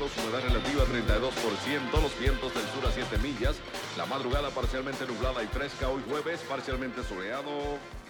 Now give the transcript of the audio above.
grados, humedad relativa 32%, los vientos del sur a 7 millas. La madrugada parcialmente nublada y fresca, hoy jueves parcialmente soleado.